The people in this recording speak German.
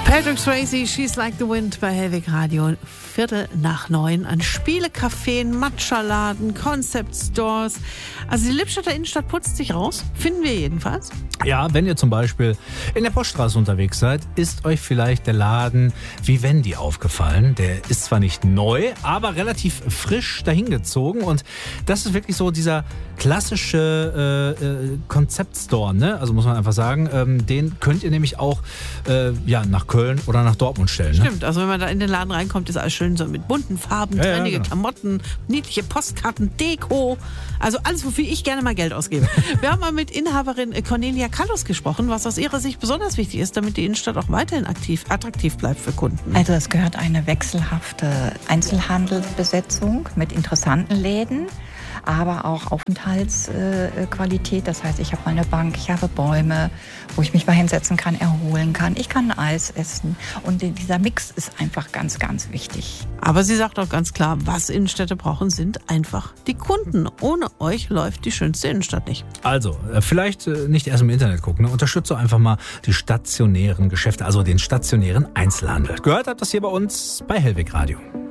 Patrick Swayze, She's Like the Wind bei Hellwig Radio. 8:45 an Spielecafés, Matcha-Laden, Concept Stores. Also die Lippstadter Innenstadt putzt sich raus, finden wir jedenfalls. Ja, wenn ihr zum Beispiel in der Poststraße unterwegs seid, ist euch vielleicht der Laden Vivendi aufgefallen. Der ist zwar nicht neu, aber relativ frisch dahingezogen. Und das ist wirklich so dieser klassische Konzeptstore, ne? Also muss man einfach sagen, den könnt ihr nämlich auch nach Köln oder nach Dortmund stellen. Ne? Stimmt, also wenn man da in den Laden reinkommt, ist alles schön so mit bunten Farben, trennige Klamotten, niedliche Postkarten, Deko. Also alles, wofür ich gerne mal Geld ausgebe. Wir haben mal mit Inhaberin Cornelia Kallus gesprochen, was aus ihrer Sicht besonders wichtig ist, damit die Innenstadt auch weiterhin attraktiv bleibt für Kunden. Also es gehört eine wechselhafte Einzelhandelsbesetzung mit interessanten Läden, aber auch Aufenthaltsqualität. Das heißt, ich habe mal eine Bank, ich habe Bäume, wo ich mich mal hinsetzen kann, erholen kann. Ich kann Eis essen. Und dieser Mix ist einfach ganz, ganz wichtig. Aber sie sagt auch ganz klar, was Innenstädte brauchen, sind einfach die Kunden. Ohne euch läuft die schönste Innenstadt nicht. Also, vielleicht nicht erst im Internet gucken. Ne? Unterstützt doch einfach mal die stationären Geschäfte, also den stationären Einzelhandel. Gehört habt das hier bei uns bei Hellwig Radio.